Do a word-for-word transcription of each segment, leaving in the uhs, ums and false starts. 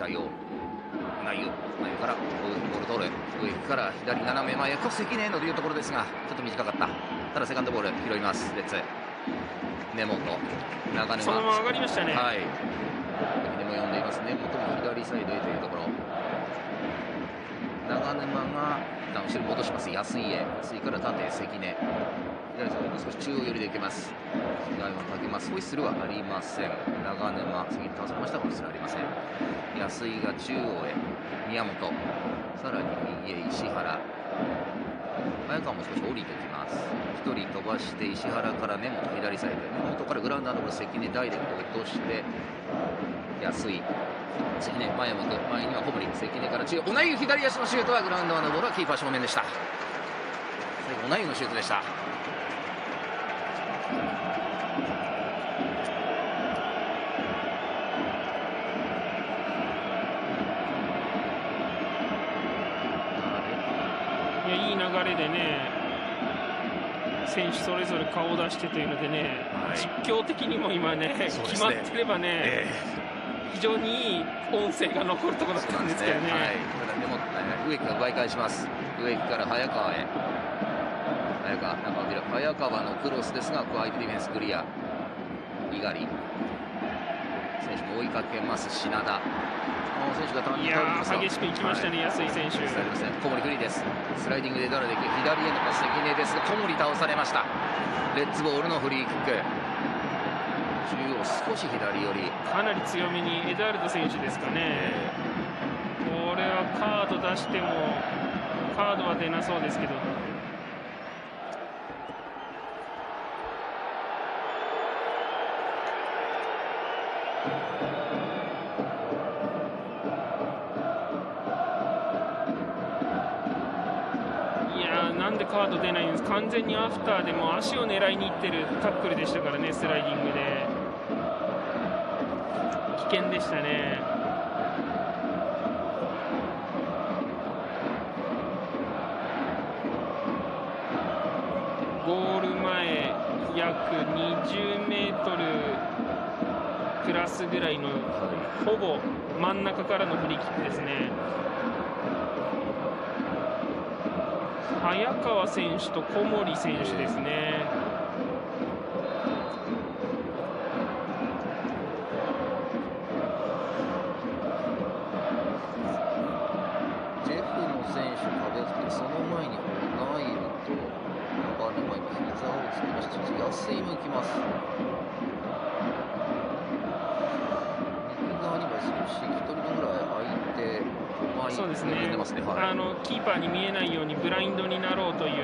対応。内湯内湯からボール取る、植木から左斜め前、関根のというところですがちょっと短かった。ただセカンドボール拾います。レッツ根本長沼そのまま上がりましたね。 はい、でも呼んでいます。根本も左サイドへというところ、長沼が一旦後ろに戻します。安井へ、安井から縦関根、左サイド少し中央寄りで受けます。左をかけます。ホイッスルはありません。長沼次に倒されました。ホイッスルありません。安井が中央へ、宮本、さらに右へ石原、早川も少し降りてきます。ひとり飛ばして石原から根本左サイドへ、根本からグラウンダーのところ関根ダイレクト落として安井、関根前を向く、前には小森、関根から中央、小名湯左足のシュートはグラウンダーのボールはキーパー正面でした。最後小名湯のシュートでした。 いや、いい流れでね、選手それぞれ顔を出してというのでね、はい、実況的にも今ね、ね決まってればね、えー、非常にいい音声が残るところだったんですけどね。はい、 でも、植木が奪い返します。植木から早川へ、早川早川のクロスですが、ここ相手ディフェンスクリア。猪狩選手も追いかけます。品田選手がいやー激しくいきましたね、はい、安井選手。 小森フリーです。スライディングで誰で左へのパス、関根ですが小森倒されました。レッツボールのフリーキック、中央少し左寄り、 かなり強めにエダルド選手ですかね。これはカード出してもカードは出なそうですけど、なんでカード出ないんです。完全にアフターでも足を狙いにいってるタックルでしたからね、スライディングで危険でしたね。ゴール前約にじゅうメートルプラスぐらいのほぼ真ん中からのフリーキックですね。早川選手と小森選手ですね。 ジェフの選手壁をつけて、その前にナイルと長沼に膝をつきました。安井も行きます。右側にも少しひとりぐらい空いて、 そうですね、はい、あのキーパーに見えないようにブラインドになろうという。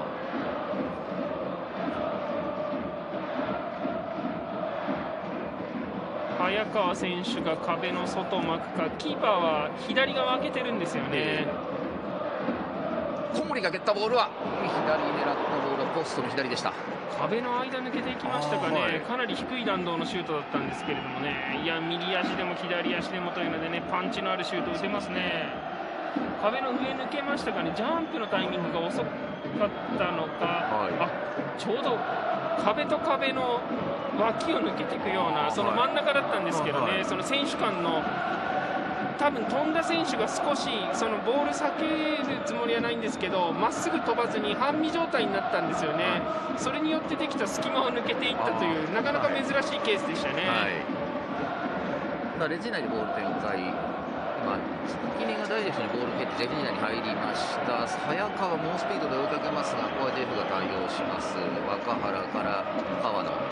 早川選手が壁の外を巻くか、キーパーは左側開けてるんですよね。 小森が蹴ったボールは左に狙ったボールはポストの左でした。 壁の間抜けていきましたかね、はい、かなり低い弾道のシュートだったんですけれどもね、いや右足でも左足でもというのでね、パンチのあるシュートを打てますね。壁の上抜けましたかね、ジャンプのタイミングが遅かったのか、はい、あちょうど壁と壁の脇を抜けていくような、その真ん中だったんですけどね、はい、その選手間の多分飛んだ選手が少しそのボール避けるつもりはないんですけど、まっすぐ飛ばずに半身状態になったんですよね、はい、それによってできた隙間を抜けていったというなかなか珍しいケースでしたね。 はい、レジ内でボール展開、今関根がダイレクトにボールを蹴ってジェフニーナに入りました。早川猛スピードで追いかけますが、ここはジェフが対応します。若原から川野、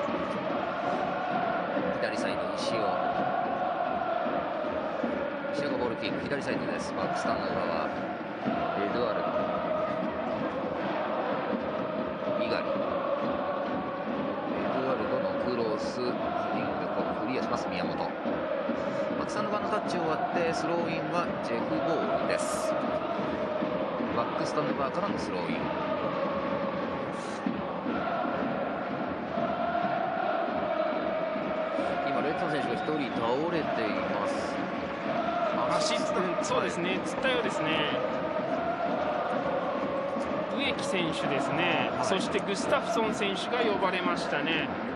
左サイド石尾、石尾がボールキープ、左サイドです。バックスタンド裏はエドワルド、猪狩、エドワルドのクロス、ヘディングでこうクリアします。宮本、バックスタンド側のタッチを割ってスローインはジェフボールです。バックスタンド側からのスローイン、今レッドの選手がひとり倒れています。 足、そうですね、つったようですね。植木選手ですね、はい、そしてグスタフソン選手が呼ばれましたね。